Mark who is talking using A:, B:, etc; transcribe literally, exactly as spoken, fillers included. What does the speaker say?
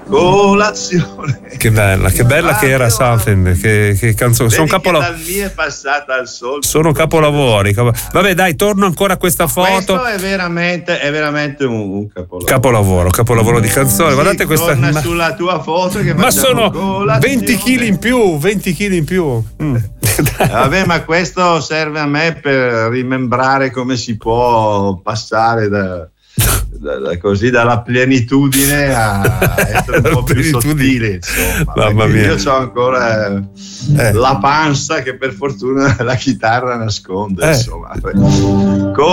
A: colazione.
B: Che bella, che bella ah, che era Something, che, che canzone. Sono capolavori.
A: Dal mio è passata al sol.
B: Sono capolavori. Vabbè, dai, torno ancora a questa foto.
A: Questo è veramente, è veramente un, un capolavoro.
B: Capolavoro, capolavoro di canzone.
A: Sì,
B: guardate questa.
A: Ma sulla tua foto che
B: ma sono venti chili in più, venti chili in più. Mm.
A: Vabbè, ma questo serve a me per rimembrare come si può passare da, da, da così dalla plenitudine a essere un po' più sottile, insomma.
B: Mamma mia.
A: Io ho ancora eh. la panza che per fortuna la chitarra nasconde, eh. insomma. Con